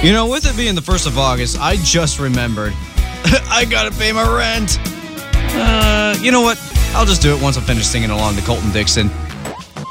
You know, with it being the 1st of August, I just remembered. I gotta pay my rent. You know what? I'll just do it once I'm finished singing along to Colton Dixon.